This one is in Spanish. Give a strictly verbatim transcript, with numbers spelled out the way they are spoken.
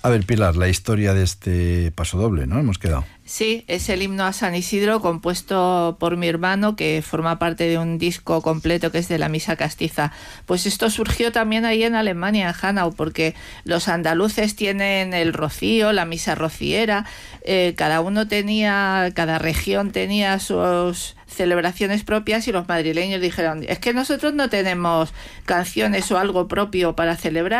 A ver, Pilar, la historia de este pasodoble, ¿no? Hemos quedado. Sí, es el himno a San Isidro, compuesto por mi hermano, que forma parte de un disco completo que es de la Misa Castiza. Pues esto surgió también ahí en Alemania, en Hanau, porque los andaluces tienen el rocío, la misa rociera, eh, cada uno tenía, cada región tenía sus celebraciones propias, y los madrileños dijeron, es que nosotros no tenemos canciones o algo propio para celebrar.